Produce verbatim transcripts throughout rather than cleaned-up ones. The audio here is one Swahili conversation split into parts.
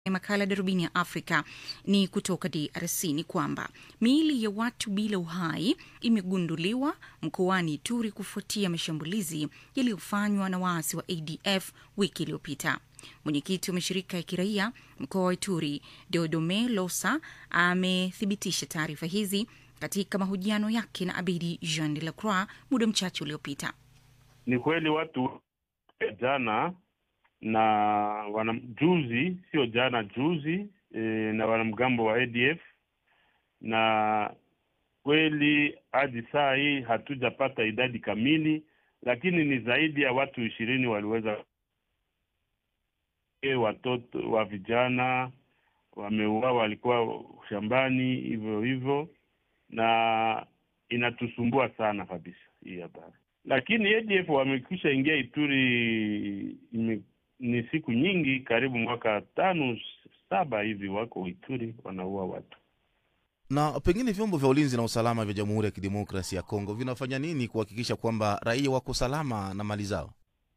Makala Darubini ya Afrika ni kutoka D R C ni kwamba miili ya watu bila uhai imegunduliwa mkoani Ituri kufuatia mashambulizi yaliyofanywa na waasi wa A D F wiki iliyopita. Mwenyekiti wa mashirika ya kiraia mkoa wa Ituri, Deodome Losa, amethibitisha taarifa hizi katika mahojiano yake na Abedi Jean de la Croix muda mchache uliopita. Ni kweli watu jana na wanajuzi, sio jana juzi, e, na wanamgambo wa A D F, na kweli hadi saa hii hatujapata idadi kamili, lakini ni zaidi ya watu ishirini waliweza, e, watoto wa vijana wameuawa, walikuwa shambani hivyo hivyo, na inatusumbua sana kabisa hii habari. Lakini A D F wamekwisha ingia Ituri ime, ni siku nyingi, karibu mwaka tano saba hivi wako Ituri wanaua watu. Na pengine vyombo vya ulinzi na usalama vya Jamhuri ya Kidemokrasia ya Kongo vinafanya nini kuhakikisha kwamba raia wako salama na mali zao?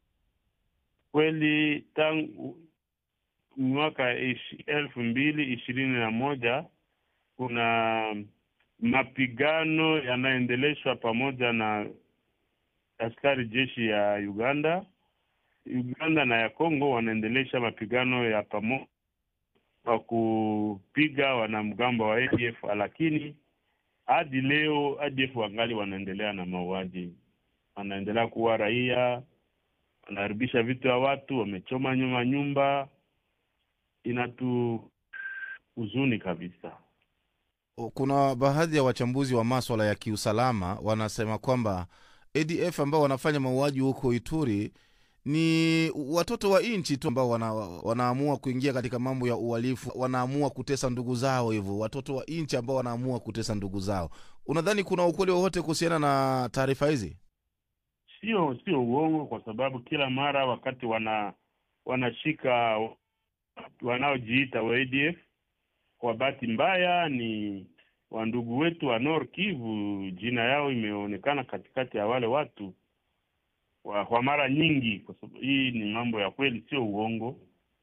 Kweli tangu mwaka elfu mbili ishirini na moja kuna mapigano yanaendeleshwa pamoja na askari jeshi ya Uganda. Uganda na ya Kongo wanaendelesha mapigano ya pamoja kwa kupiga wanamgambo wa A D F, lakini hadi leo A D F wangali wanaendelea na mauaji. Wanaendelea kuua raia, wanaharibisha vitu ya watu, wamechoma nyuma nyumba. Inatu huzuni kabisa. Kuna baadhi ya wachambuzi wa masuala ya kiusalama wanasema kwamba A D F ambao wanafanya mauaji huko Ituri ni watoto wa inchi tu ambao wana, wanaamua kuingia katika mambo ya uhalifu, wanaamua kutesa ndugu zao hivyo, watoto wa inchi ambao wanaamua kutesa ndugu zao. Unadhani kuna ukweli wowote kuhusiana na taarifa hizi? Sio sio uongo, kwa sababu kila mara wakati wana wanashika wanaojiita wa A D F, kwa bahati mbaya ni wandugu wetu wa Nord Kivu, jina yao imeonekana katikati ya wale watu wa, kwa mara nyingi, kwa sababu hii ni mambo ya kweli, sio uongo.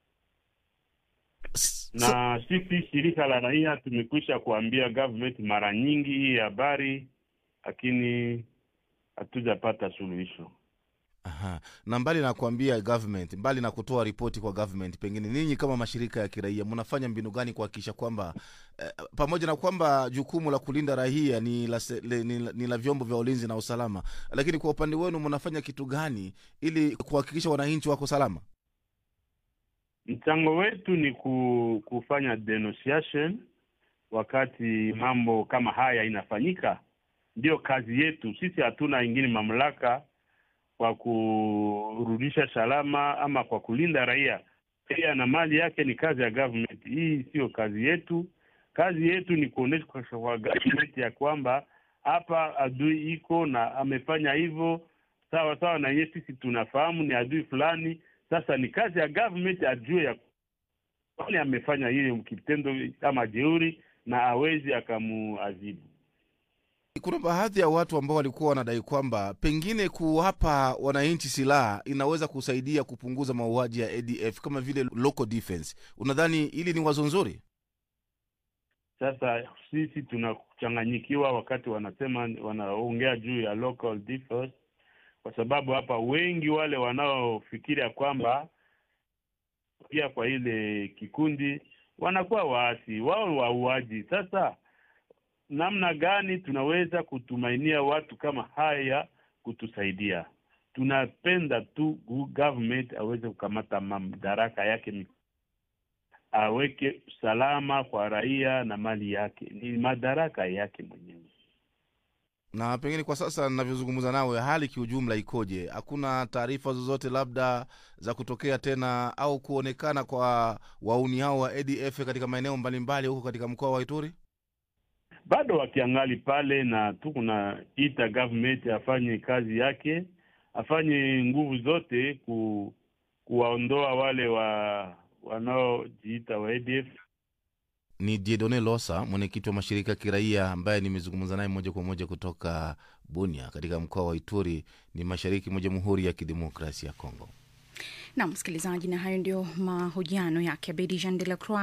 Na sisi shirika la raia tumekwisha kuambia government mara nyingi hii habari, lakini hatujapata suluhisho. Aha. Na mbali na kuambia government, mbali na kutoa ripoti kwa government, pengine ninyi kama mashirika ya kiraia mnafanya mbinu gani kuhakikisha kwamba eh, pamoja na kwamba jukumu la kulinda raia ni la, le, ni, ni la vyombo vya ulinzi na usalama, lakini kwa upande wenu mnafanya kitu gani ili kuhakikisha wananchi wako salama? Mchango wetu ni ku, kufanya denunciation wakati mambo kama haya inafanyika. Ndio kazi yetu. Sisi hatuna ingine mamlaka kwa kurudisha salama ama kwa kulinda raia. Raia na mali yake ni kazi ya government. Hii sio kazi yetu. Kazi yetu ni kuonesha kwa government ya kwamba hapa adui iko na amefanya hivyo sawa sawa, na yeye sisi tunafahamu ni adui fulani. Sasa ni kazi ya government ajue ya kwani amefanya hiyo kitendo kama jeuri na awezi akamuadhibu. Kuna baadhi ya watu ambao walikuwa wanadai kwamba pengine kuwapa wananchi silaha inaweza kusaidia kupunguza mauaji ya A D F kama vile local defense. Unadhani hili ni wazo nzuri? Sasa sisi tunachanganyikiwa wakati wanasema wanaongea juu ya local defense, kwa sababu hapa wengi wale wanaofikiria kwamba pia kwa ile kikundi wanakuwa waasi, wao wauaji. Sasa namna gani tunaweza kutumainia watu kama haya kutusaidia? Tunapenda tu government aweze kukamata madaraka yake, aweke salama kwa raia na mali yake, ni madaraka yake mwenyewe. Na pengine kwa sasa ninavyozungumza nawe hali kiujumla ikoje? Hakuna taarifa zozote labda za kutokea tena au kuonekana kwa wauni hao wa A D F katika maeneo mbalimbali huko katika mkoa wa Ituri? Bado wakiangali pale, na tu kuna ita government afanye kazi yake, afanye nguvu zote ku, kuwaondoa wale wa wanaojiita wa A D F. Ni Diedone Losa, mwenyekiti wa mashirika kiraia ambaye nimezungumza naye moja kwa moja kutoka Bunia katika mkoa wa Ituri, ni mashariki mwa Jamhuri ya Kidemokrasia ya Kongo. Na msikilizaji, na hayo ndio mahojiano yake Abedi Jean de la Croix